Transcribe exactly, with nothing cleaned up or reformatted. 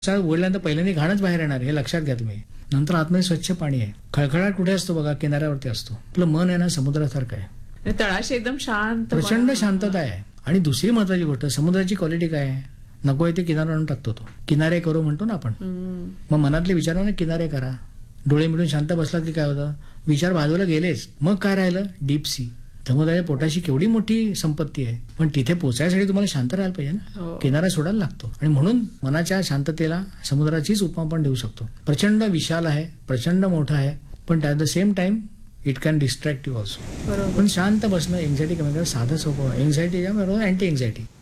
चा उघडल्यानंतर पहिल्यांदा घाणच बाहेर येणार हे लक्षात घ्या तुम्ही. नंतर आतमध्ये स्वच्छ पाणी आहे. खळखळाट कुठे असतो बघा, किनाऱ्यावरती असतो. आपलं मन आहे ना समुद्रासारखं आहे, आणि तळाशी एकदम शांत प्रचंड शांतता आहे. आणि दुसरी महत्वाची गोष्ट, समुद्राची क्वालिटी काय आहे, नको आहे ते किनारा आणून टाकतो तो. किनारे करू म्हणतो ना आपण, हम्म. मग मनातले विचार ना किनारे करा. डोळे मिळून शांत बसलात की काय होतं, विचार बाजूला गेलेच, मग काय राहिलं, डीप सी. समुद्राच्या पोटाशी केवढी मोठी संपत्ती आहे, पण तिथे पोचायसाठी तुम्हाला शांत राहायला पाहिजे ना. हो. किनारा सोडायला लागतो. आणि म्हणून मनाच्या शांततेला समुद्राचीच उपमा आपण देऊ शकतो. प्रचंड विशाल आहे, प्रचंड मोठा आहे, पण at the same time it can distract you also. बरोबर. पण शांत बसणं एन्झायटी कमी करणं साधं सोपं. एन्झायटी बरोबर, अँटी एन्झायटी.